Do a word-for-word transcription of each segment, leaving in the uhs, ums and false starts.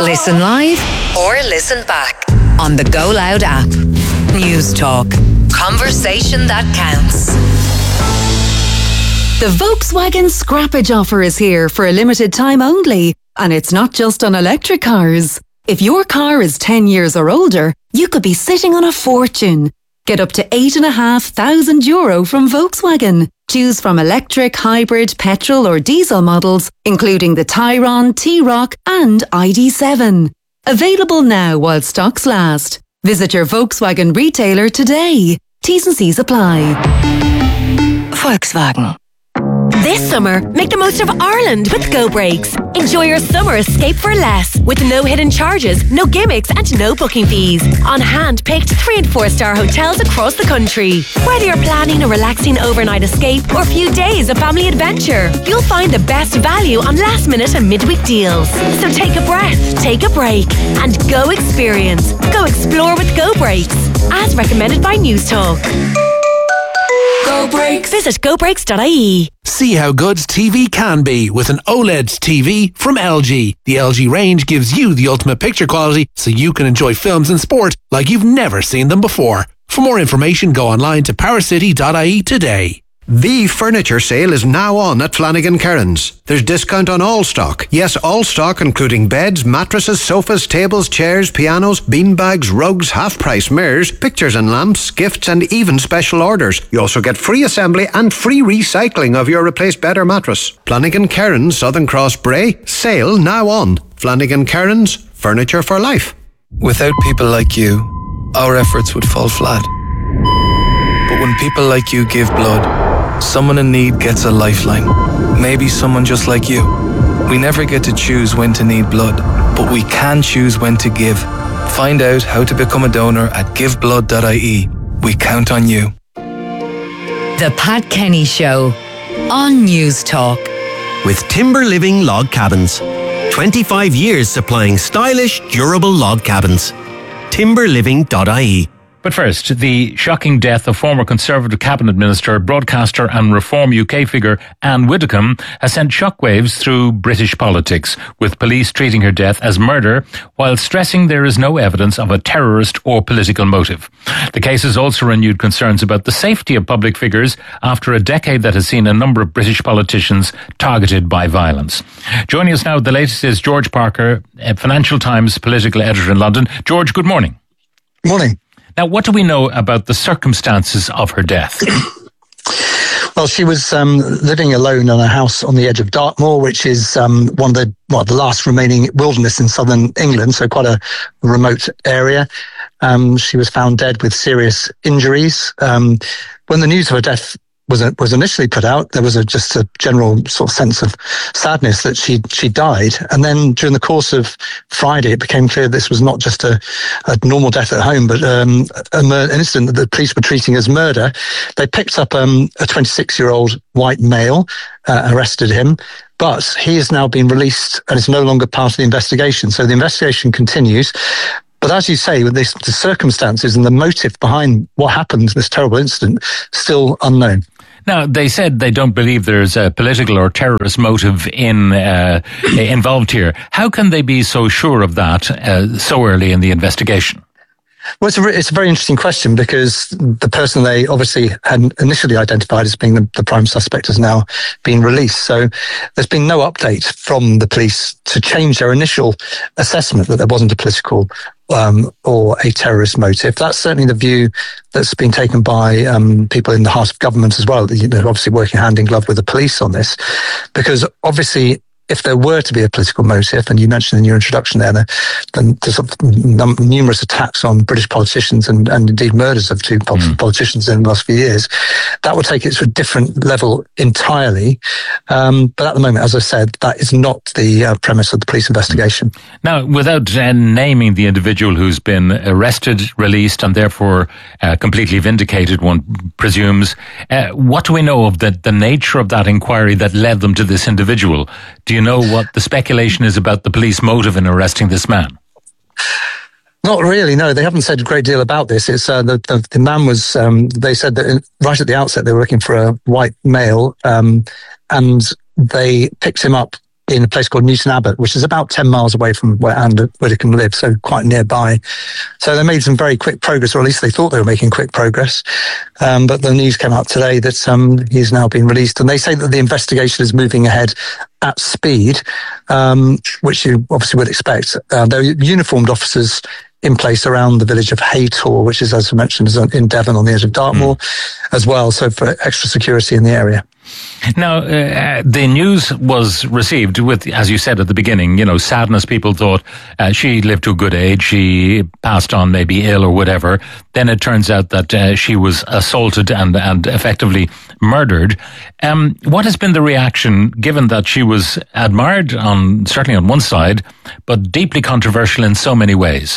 Listen live or listen back on the Go Loud app. News Talk. Conversation that counts. The Volkswagen scrappage offer is here for a limited time only, and it's not just on electric cars. If your car is ten years or older, you could be sitting on a fortune. Get up to eight and a half thousand euro from Volkswagen. Choose from electric, hybrid, petrol or diesel models, including the Tayron, T-Roc and I D seven. Available now while stocks last. Visit your Volkswagen retailer today. T's and C's apply. Volkswagen. This summer, make the most of Ireland with Go Breaks. Enjoy your summer escape for less, with no hidden charges, no gimmicks and no booking fees. On hand-picked three and four star hotels across the country. Whether you're planning a relaxing overnight escape or a few days of family adventure, you'll find the best value on last minute and midweek deals. So take a breath, take a break and go experience. Go explore with Go Breaks, as recommended by News Talk. Go Breaks. Visit go breaks dot I E. See how good T V can be with an OLED T V from L G. The L G range gives you the ultimate picture quality so you can enjoy films and sport like you've never seen them before. For more information, go online to power city dot I E today. The furniture sale is now on at Flanagan Kerins. There's discount on all stock. Yes, all stock including beds, mattresses, sofas, tables, chairs, pianos, beanbags, rugs, half-price mirrors, pictures and lamps, gifts and even special orders. You also get free assembly and free recycling of your replaced bed or mattress. Flanagan Kerins, Southern Cross Bray. Sale now on. Flanagan Kerins, furniture for life. Without people like you, our efforts would fall flat. But when people like you give blood, someone in need gets a lifeline. Maybe someone just like you. We never get to choose when to need blood, but we can choose when to give. Find out how to become a donor at give blood dot I E. We count on you. The Pat Kenny Show on News Talk. With Timber Living Log Cabins. twenty-five years supplying stylish, durable log cabins. timber living dot I E. But first, the shocking death of former Conservative Cabinet Minister, broadcaster and Reform U K figure Anne Widdecombe has sent shockwaves through British politics, with police treating her death as murder while stressing there is no evidence of a terrorist or political motive. The case has also renewed concerns about the safety of public figures after a decade that has seen a number of British politicians targeted by violence. Joining us now, the latest is George Parker, Financial Times political editor in London. George, good morning. Good morning. Now, what do we know about the circumstances of her death? Well, she was um, living alone in a house on the edge of Dartmoor, which is um, one of the well, the last remaining wilderness in southern England, so quite a remote area. Um, she was found dead with serious injuries. Um, when the news of her death was was initially put out, there was a, just a general sort of sense of sadness that she she died. And then during the course of Friday, it became clear this was not just a, a normal death at home, but um, a mur- an incident that the police were treating as murder. They picked up um, a twenty-six-year-old white male, uh, arrested him, but he has now been released and is no longer part of the investigation. So the investigation continues. But as you say, with this, the circumstances and the motive behind what happened, this terrible incident, still unknown. Now, they said they don't believe there's a political or terrorist motive in uh, involved here. How can they be so sure of that uh, so early in the investigation? Well, it's a, it's a very interesting question, because the person they obviously had initially identified as being the, the prime suspect has now been released. So there's been no update from the police to change their initial assessment that there wasn't a political um, or a terrorist motive. That's certainly the view that's been taken by um, people in the heart of government as well. They're obviously working hand in glove with the police on this, because obviously, if there were to be a political motive, and you mentioned in your introduction there, the, the, the sort of num- numerous attacks on British politicians and, and indeed murders of two pol- mm. politicians in the last few years, that would take it to a different level entirely. Um, but at the moment, as I said, that is not the uh, premise of the police investigation. Now, without uh, naming the individual who's been arrested, released, and therefore uh, completely vindicated, one presumes, uh, what do we know of the, the nature of that inquiry that led them to this individual? Do you know what the speculation is about the police motive in arresting this man? Not really, no. They haven't said a great deal about this. It's uh, the, the the man was. Um, they said that in, right at the outset they were looking for a white male, um, and they picked him up in a place called Newton Abbot, which is about ten miles away from where Anne Widdecombe lived, so quite nearby. So they made some very quick progress, or at least they thought they were making quick progress. Um, but the news came out today that um, he's now been released, and they say that the investigation is moving ahead at speed, um, which you obviously would expect. Uh, there are uniformed officers in place around the village of Haytor, which is, as I mentioned, is in Devon on the edge of Dartmoor mm. as well, so for extra security in the area. Now, uh, the news was received with, as you said at the beginning, you know, sadness. People thought uh, she lived to a good age, she passed on maybe ill or whatever. Then it turns out that uh, she was assaulted and, and effectively murdered. Um, what has been the reaction, given that she was admired on, certainly on one side, but deeply controversial in so many ways?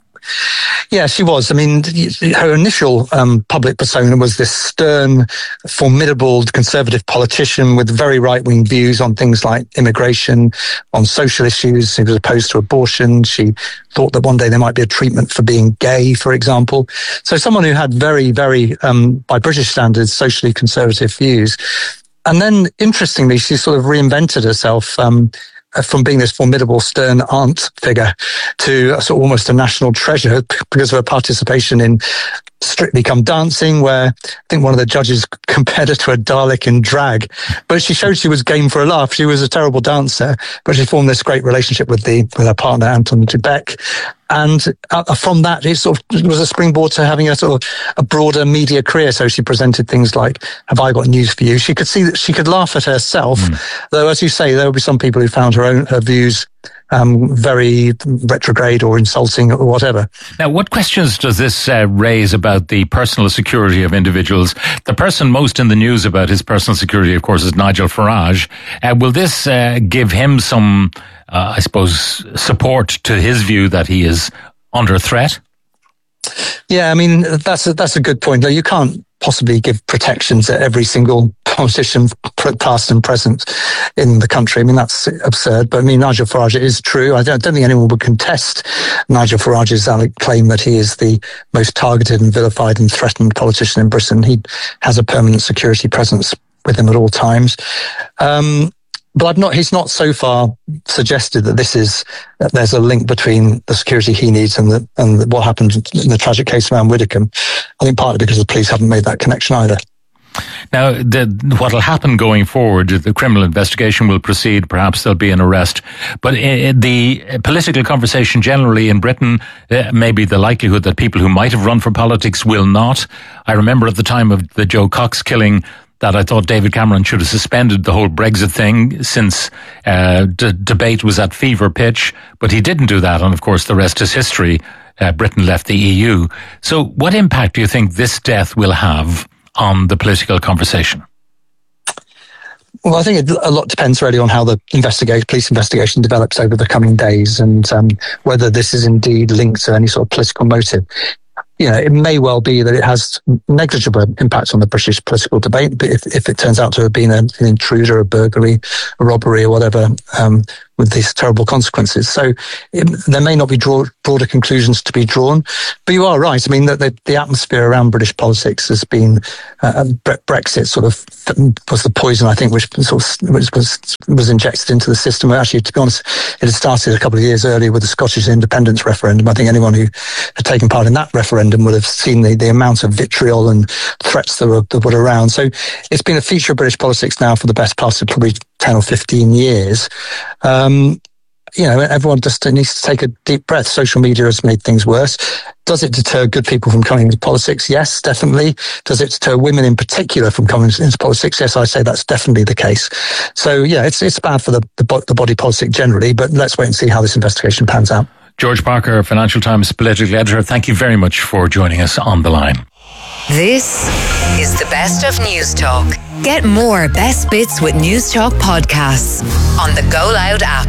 Yeah, she was. I mean, her initial um, public persona was this stern, formidable conservative politician with very right-wing views on things like immigration, on social issues. She was opposed to abortion. She thought that one day there might be a treatment for being gay, for example. So someone who had very, very, um, by British standards, socially conservative views. And then, interestingly, she sort of reinvented herself um from being this formidable, stern aunt figure to a sort of almost a national treasure because of her participation in Strictly Come Dancing, where I think one of the judges compared her to a Dalek in drag. But she showed she was game for a laugh. She was a terrible dancer, but she formed this great relationship with the with her partner, Anton du Beke. And uh, from that, it sort of was a springboard to having a sort of a broader media career. So she presented things like, "Have I got news for you?" She could see that she could laugh at herself, mm. though, as you say, there would be some people who found her own her views um, very retrograde or insulting or whatever. Now, what questions does this uh, raise about the personal security of individuals? The person most in the news about his personal security, of course, is Nigel Farage. Uh, will this uh, give him some, uh, I suppose, support to his view that he is under threat? Yeah, I mean, that's a, that's a good point. You can't possibly give protections to every single politician, past and present, in the country. I mean, that's absurd. But I mean, Nigel Farage, it is true. I don't, I don't think anyone would contest Nigel Farage's claim that he is the most targeted and vilified and threatened politician in Britain. He has a permanent security presence with him at all times. Um, But I've not, he's not so far suggested that this is, that there's a link between the security he needs and the, and what happened in the tragic case of Anne Widdecombe. I think partly because the police haven't made that connection either. Now, what will happen going forward, the criminal investigation will proceed, perhaps there'll be an arrest. But the political conversation generally in Britain, uh, maybe the likelihood that people who might have run for politics will not. I remember at the time of the Joe Cox killing, that I thought David Cameron should have suspended the whole Brexit thing since uh, d- debate was at fever pitch, but he didn't do that, and of course the rest is history. Uh, Britain left the E U. So what impact do you think this death will have on the political conversation? Well, I think it, a lot depends really on how the investigation, police investigation develops over the coming days, and um, whether this is indeed linked to any sort of political motive. You know, it may well be that it has negligible impact on the British political debate, but if, if it turns out to have been an, an intruder, a burglary, a robbery or whatever, um, with these terrible consequences. So it, there may not be draw, broader conclusions to be drawn, but you are right. I mean, the, the, the atmosphere around British politics has been, uh, Brexit sort of was the poison, I think, which sort of which was, was injected into the system. Actually, to be honest, it had started a couple of years earlier with the Scottish independence referendum. I think anyone who had taken part in that referendum would have seen the, the amount of vitriol and threats that were, that were around. So it's been a feature of British politics now for the best part of probably ten or fifteen years. Um, you know, everyone just needs to take a deep breath. Social media has made things worse. Does it deter good people from coming into politics? Yes, definitely. Does it deter women in particular from coming into politics? Yes, I say that's definitely the case. So yeah, it's it's bad for the, the, the body politic generally, but let's wait and see how this investigation pans out. George Parker, Financial Times political editor, thank you very much for joining us on the line. This is the Best of News Talk. Get more Best Bits with News Talk podcasts on the Go Loud app.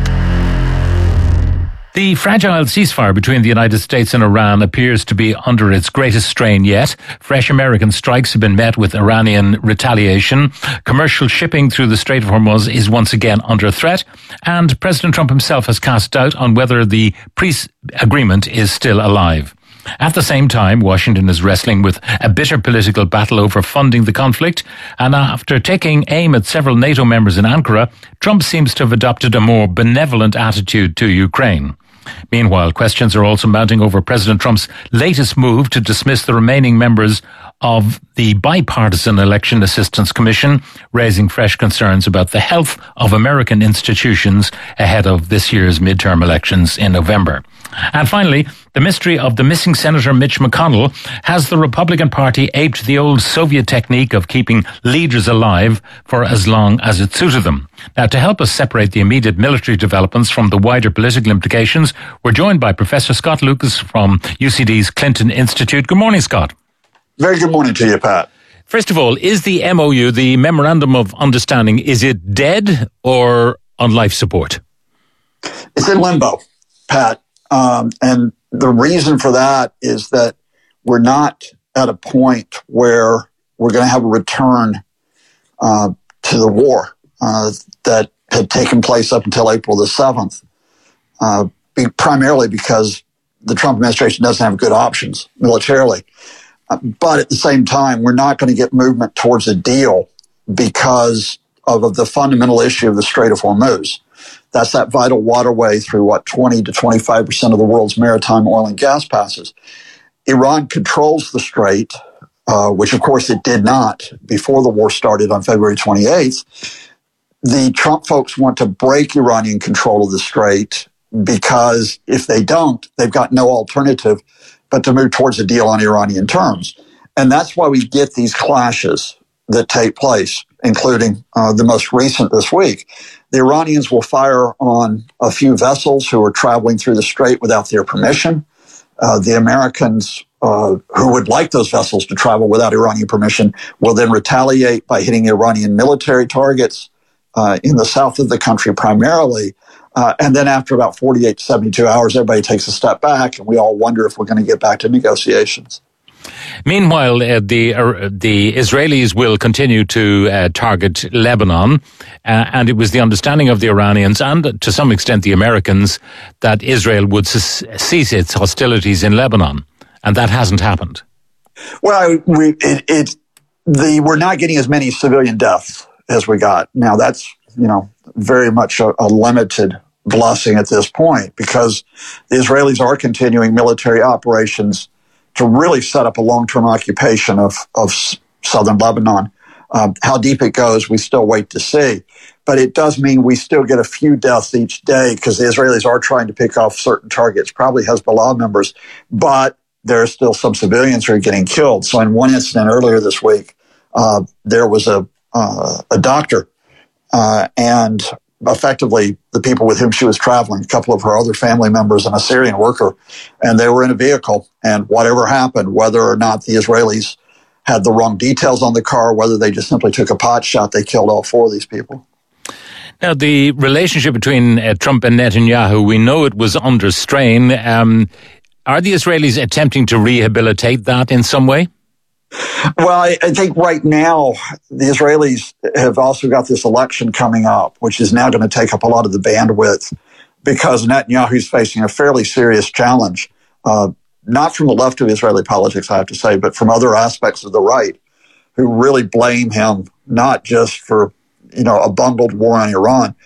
The fragile ceasefire between the United States and Iran appears to be under its greatest strain yet. Fresh American strikes have been met with Iranian retaliation. Commercial shipping through the Strait of Hormuz is once again under threat. And President Trump himself has cast doubt on whether the peace agreement is still alive. At the same time, Washington is wrestling with a bitter political battle over funding the conflict, and after taking aim at several NATO members in Ankara, Trump seems to have adopted a more benevolent attitude to Ukraine. Meanwhile, questions are also mounting over President Trump's latest move to dismiss the remaining members of the Bipartisan Election Assistance Commission, raising fresh concerns about the health of American institutions ahead of this year's midterm elections in November. And finally, the mystery of the missing Senator Mitch McConnell. Has the Republican Party aped the old Soviet technique of keeping leaders alive for as long as it suited them? Now, to help us separate the immediate military developments from the wider political implications, we're joined by Professor Scott Lucas from U C D's Clinton Institute. Good morning, Scott. Very good morning to you, Pat. First of all, is the M O U, the Memorandum of Understanding, is it dead or on life support? It's in limbo, Pat. Um, and the reason for that is that we're not at a point where we're going to have a return uh, to the war uh, that had taken place up until April the seventh, uh, be, primarily because the Trump administration doesn't have good options militarily. Uh, but at the same time, we're not going to get movement towards a deal because of, of the fundamental issue of the Strait of Hormuz. That's that vital waterway through what twenty to twenty-five percent of the world's maritime oil and gas passes. Iran controls the strait, uh, which of course it did not before the war started on February twenty-eighth. The Trump folks want to break Iranian control of the strait because if they don't, they've got no alternative but to move towards a deal on Iranian terms. And that's why we get these clashes that take place, including uh, the most recent this week. The Iranians will fire on a few vessels who are traveling through the strait without their permission. Uh, the Americans uh, who would like those vessels to travel without Iranian permission will then retaliate by hitting Iranian military targets uh, in the south of the country primarily. Uh, and then after about forty-eight to seventy-two hours, everybody takes a step back, and we all wonder if we're going to get back to negotiations. Meanwhile, uh, the uh, the Israelis will continue to uh, target Lebanon, uh, and it was the understanding of the Iranians and to some extent the Americans that Israel would c- cease its hostilities in Lebanon, and that hasn't happened. Well, we it, it the we're not getting as many civilian deaths as we got. Now that's you know very much a, a limited blessing at this point because the Israelis are continuing military operations to really set up a long-term occupation of, of southern Lebanon. Um, how deep it goes, we still wait to see. But it does mean we still get a few deaths each day because the Israelis are trying to pick off certain targets, probably Hezbollah members, but there are still some civilians who are getting killed. So in one incident earlier this week, uh, there was a, uh, a doctor uh, and effectively the people with whom she was traveling, a couple of her other family members and a Syrian worker, and they were in a vehicle. And whatever happened, whether or not the Israelis had the wrong details on the car, whether they just simply took a pot shot, they killed all four of these people. Now, the relationship between uh, Trump and Netanyahu, we know it was under strain. Um, are the Israelis attempting to rehabilitate that in some way? Well, I, I think right now the Israelis have also got this election coming up, which is now going to take up a lot of the bandwidth because Netanyahu is facing a fairly serious challenge, uh, not from the left of Israeli politics, I have to say, but from other aspects of the right who really blame him, not just for, you know, a bungled war on Iran,